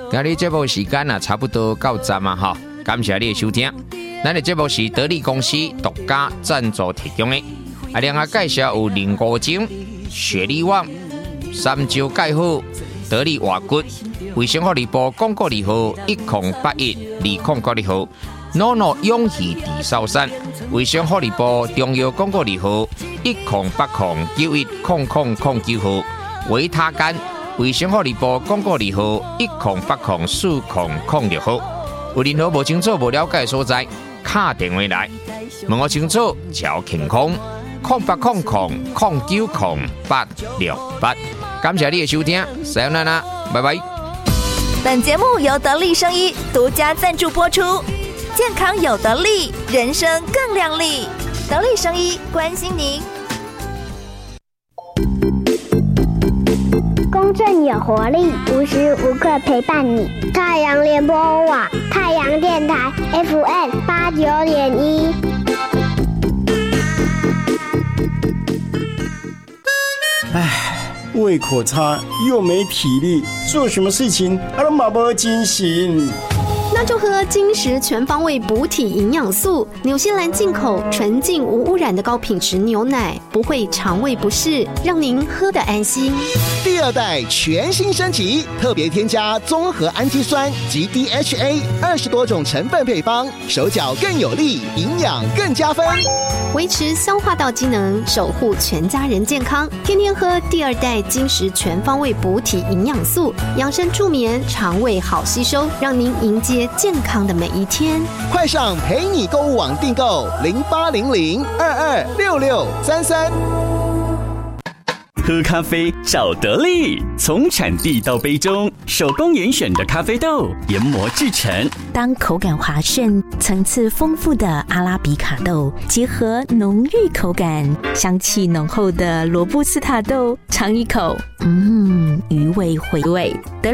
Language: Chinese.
今日节目时间差不多到站啊哈，感谢你的收听。咱的节目是得力公司独家赞助提供的。另外介绍有林古精、雪力旺、三椒钙好、得力活骨、卫生福利部广告2号1081202号。NONO 永续地少山，卫生福利部中药广告2号108091009号。维他干，卫生福利部广告2号108040006号。有任何无清楚、无了解的所在，打电话来问我清楚，超健康0800090868。感谢你的收听，さよなら，拜拜。 本节目由得力生医独家赞助播出。健康有得力，人生更亮丽。得力生医关心您。 公正有活力，无时无刻陪伴你。太阳联播网，太阳电台 FM89.1。 胃口差又没体力，做什么事情都没精神。 那就喝金石全方位补体营养素，纽西兰进口纯净无污染的高品质牛奶，不会肠胃不适，让您喝得安心。 第2代全新升级，特别添加综合氨基酸及 DHA 20多种成分配方，手脚更有力，营养更加分， 维持消化道机能，守护全家人健康。天天喝第2代金石全方位补体营养素，养生助眠，肠胃好吸收，让您迎接健康的每一天。 快上陪你购物网订购0800226633。 喝咖啡找得力，从产地到杯中，手工严选的咖啡豆研磨制成。 当口感滑顺、层次丰富的阿拉比卡豆结合浓郁口感、香气浓厚的罗布斯塔豆，尝一口，余味回味。